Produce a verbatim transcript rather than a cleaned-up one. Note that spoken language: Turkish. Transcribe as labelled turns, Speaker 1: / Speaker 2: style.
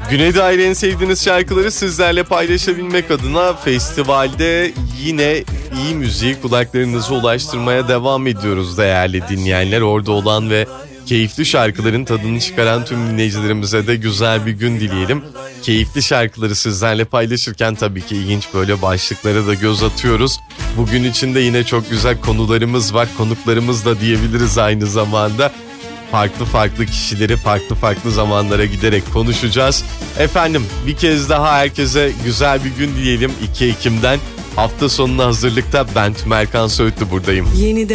Speaker 1: Güne dair en sevdiğiniz şarkıları sizlerle paylaşabilmek adına festivalde yine iyi müziği kulaklarınıza ulaştırmaya devam ediyoruz değerli dinleyenler. Orada olan ve keyifli şarkıların tadını çıkaran tüm dinleyicilerimize de güzel bir gün dileyelim. Keyifli şarkıları sizlerle paylaşırken tabii ki ilginç böyle başlıklara da göz atıyoruz. Bugün içinde yine çok güzel konularımız var, konuklarımız da diyebiliriz aynı zamanda. Farklı farklı kişileri farklı farklı zamanlara giderek konuşacağız. Efendim bir kez daha herkese güzel bir gün dileyelim. iki Ekim'den hafta sonuna hazırlıkta ben Tümerkan Söğütlü buradayım.
Speaker 2: Yeniden